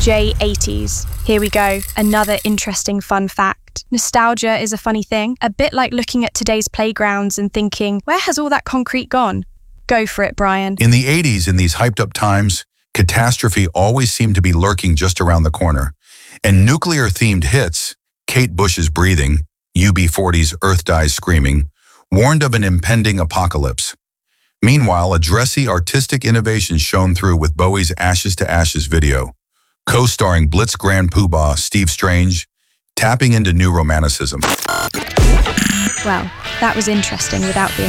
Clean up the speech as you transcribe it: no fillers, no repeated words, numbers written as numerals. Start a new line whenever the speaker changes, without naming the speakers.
J80s. Here we go, another interesting fun fact. Nostalgia is a funny thing, a bit like looking at today's playgrounds and thinking, where has all that concrete gone? Go for it, Brian.
In the 80s, in these hyped-up times, catastrophe always seemed to be lurking just around the corner. And nuclear-themed hits, Kate Bush's Breathing, UB40's Earth Dies Screaming, warned of an impending apocalypse. Meanwhile, a dressy artistic innovation shone through with Bowie's Ashes to Ashes video, co-starring Blitz Grand Poobah Steve Strange, tapping into new romanticism.
Well, that was interesting without being